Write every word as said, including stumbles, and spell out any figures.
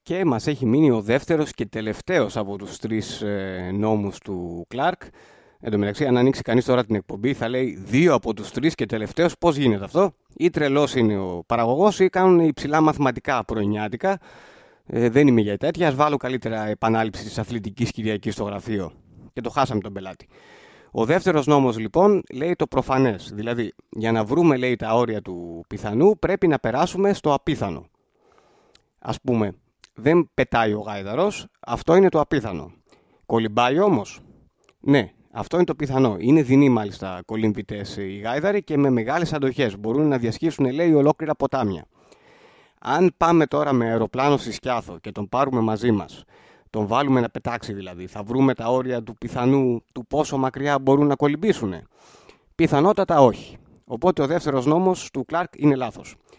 Και μας έχει μείνει ο δεύτερος και τελευταίος από τους τρεις ε, νόμους του Κλάρκ. Εν τω μεταξύ, αν ανοίξει κανείς τώρα την εκπομπή, θα λέει δύο από τους τρεις και τελευταίος. Πώς γίνεται αυτό? Ή τρελός είναι ο παραγωγός, ή κάνουν υψηλά μαθηματικά πρωινιάτικα. Ε, δεν είμαι για τέτοια. Ας βάλω καλύτερα επανάληψη της Αθλητικής Κυριακής στο γραφείο. Και το χάσαμε τον πελάτη. Ο δεύτερος νόμος λοιπόν λέει το προφανές. Δηλαδή, για να βρούμε, λέει, τα όρια του πιθανού, πρέπει να περάσουμε στο απίθανο. Ας πούμε, δεν πετάει ο γάιδαρος, αυτό είναι το απίθανο. Κολυμπάει όμως? Ναι, αυτό είναι το πιθανό. Είναι δεινοί μάλιστα κολυμβητές οι γάιδαροι και με μεγάλες αντοχές. Μπορούν να διασχίσουν, λέει, ολόκληρα ποτάμια. Αν πάμε τώρα με αεροπλάνο στη Σκιάθο και τον πάρουμε μαζί μας, τον βάλουμε να πετάξει δηλαδή, θα βρούμε τα όρια του πιθανού του πόσο μακριά μπορούν να κολυμπήσουν? Πιθανότατα όχι. Οπότε ο δεύτερος νόμος του Κλάρκ είναι λάθος.